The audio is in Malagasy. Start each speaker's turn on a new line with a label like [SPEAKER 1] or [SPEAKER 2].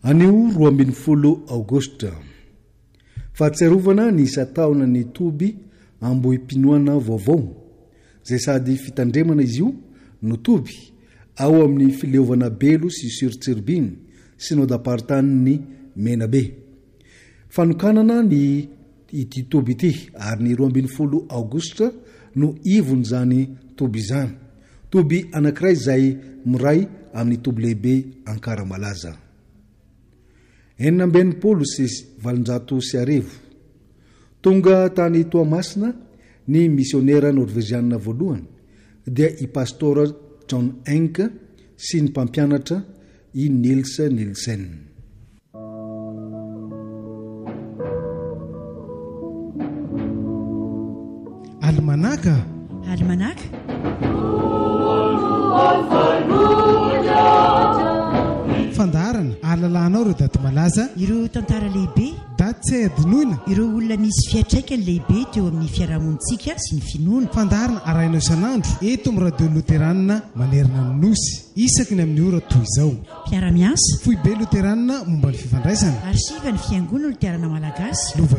[SPEAKER 1] Anio 12 Aogostra. Fahatserovana ny isa-taona ny Toby Ambohim-pinoana vaovao, izay sady fitandremana izy io no Toby ao amin'ny fileovana Belo sy Sur-Tsirbiny synodam-paritany Menabe. Fanokanana ny ity Toby ity ary ny 12 Aogostra no ivon'izany Toby izany. Toby anankiray izay miray amin'ny Toby lehibe Ankaramalaza. 1930 tonga tany Toamasina ny misionera norvezianina voalohany dia i pastora John Henk sy ny mpampianatra i Nils Nielsen.
[SPEAKER 2] Almanaka fandarana ahalalànao ireo daty malaza,
[SPEAKER 3] ireo tantara lehibe,
[SPEAKER 2] daty tsy adinoina,
[SPEAKER 3] ireo olona misy fiatraikany lehibe teo amin'ny fiarahamonitsika sy ny finoana.
[SPEAKER 2] Fandarana araina isan'andro eto amin'ny radio loteranina manerana ny nosy isaky ny amin'ny ora toy izao.
[SPEAKER 3] Mpiara-miasa
[SPEAKER 2] Foibe loteranina momba ny fifandraisana,
[SPEAKER 3] arsiva ny fiangonana loterana malagasy.